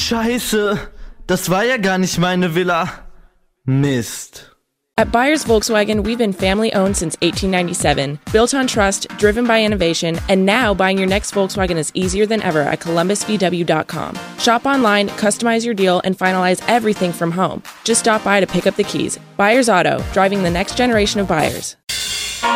Scheiße, das war ja gar nicht meine Villa. Mist. At Byers Volkswagen, we've been family-owned since 1897, built on trust, driven by innovation, and now buying your next Volkswagen is easier than ever at columbusvw.com. Shop online, customize your deal, and finalize everything from home. Just stop by to pick up the keys. Byers Auto, driving the next generation of buyers.